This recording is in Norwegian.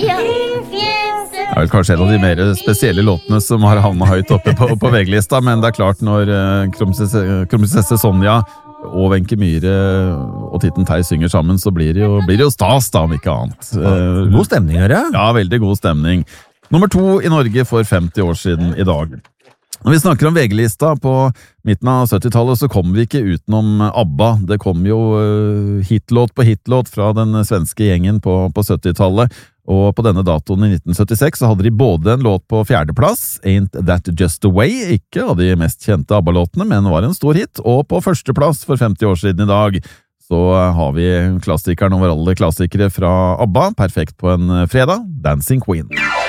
Det vel kanskje en av de mer spesielle låtene som har havnet høyt oppe på VG-lista, men det klart når kronprinsesse Sonja og Wenche Myhre og Titten Tei synger sammen, så blir det jo stas da, om ikke annet. God stemning, hører jeg? Ja, veldig god stemning. Nummer 2 i Norge for 50 år siden i dag. Når vi snakker om VG-lista på midten av 70-tallet, så kommer vi ikke utenom ABBA. Det kom jo hitlåt på hitlåt fra den svenske gjengen på 70-tallet, og på denne datoen i 1976 så hadde de både en låt på 4. plass, Ain't That Just The Way, ikke av de mest kjente ABBA-låtene, men var en stor hit, og på 1. plass for 50 år siden i dag, så har vi klassikeren over alle klassikere fra ABBA, perfekt på en fredag, Dancing Queen.